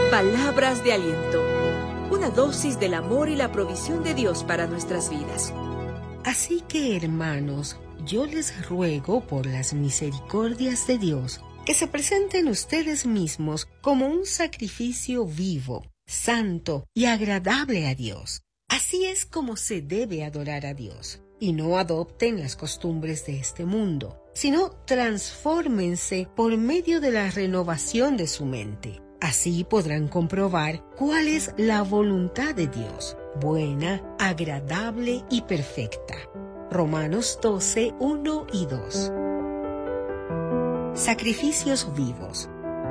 Palabras de aliento. Una dosis del amor y la provisión de Dios para nuestras vidas. Así que, hermanos, yo les ruego por las misericordias de Dios que se presenten ustedes mismos como un sacrificio vivo, santo y agradable a Dios. Así es como se debe adorar a Dios. Y no adopten las costumbres de este mundo, sino transfórmense por medio de la renovación de su mente. Así podrán comprobar cuál es la voluntad de Dios, buena, agradable y perfecta. Romanos 12, 1 y 2. Sacrificios vivos.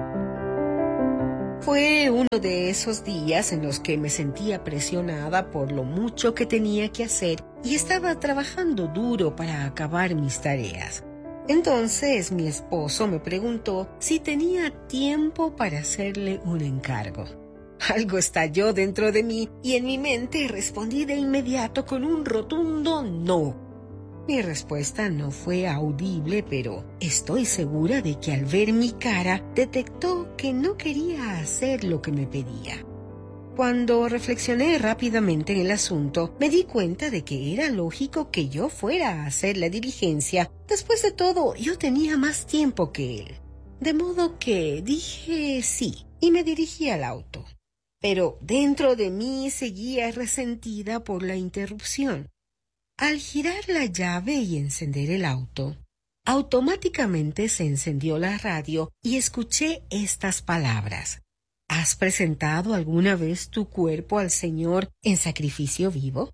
Fue uno de esos días en los que me sentía presionada por lo mucho que tenía que hacer y estaba trabajando duro para acabar mis tareas. Entonces mi esposo me preguntó si tenía tiempo para hacerle un encargo. Algo estalló dentro de mí y en mi mente respondí de inmediato con un rotundo no. Mi respuesta no fue audible, pero estoy segura de que al ver mi cara detectó que no quería hacer lo que me pedía. Cuando reflexioné rápidamente en el asunto, me di cuenta de que era lógico que yo fuera a hacer la diligencia. Después de todo, yo tenía más tiempo que él. De modo que dije sí y me dirigí al auto. Pero dentro de mí seguía resentida por la interrupción. Al girar la llave y encender el auto, automáticamente se encendió la radio y escuché estas palabras. ¿Has presentado alguna vez tu cuerpo al Señor en sacrificio vivo?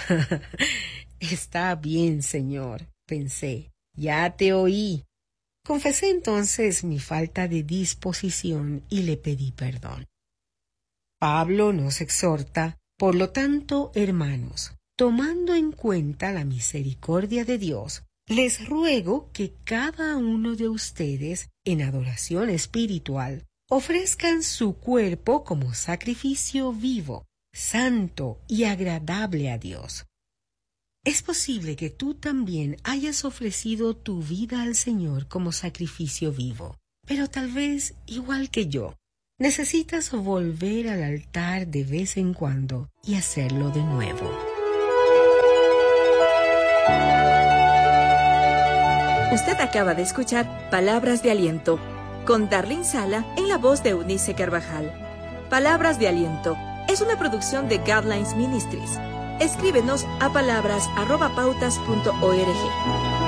Está bien, Señor, pensé. Ya te oí. Confesé entonces mi falta de disposición y le pedí perdón. Pablo nos exhorta, por lo tanto, hermanos, tomando en cuenta la misericordia de Dios, les ruego que cada uno de ustedes, en adoración espiritual, ofrezcan su cuerpo como sacrificio vivo, santo y agradable a Dios. Es posible que tú también hayas ofrecido tu vida al Señor como sacrificio vivo, pero tal vez, igual que yo, necesitas volver al altar de vez en cuando y hacerlo de nuevo. Usted acaba de escuchar Palabras de Aliento con Darlene Sala en la voz de Eunice Carvajal. Palabras de Aliento es una producción de Guidelines Ministries. Escríbenos a palabras@pautas.org.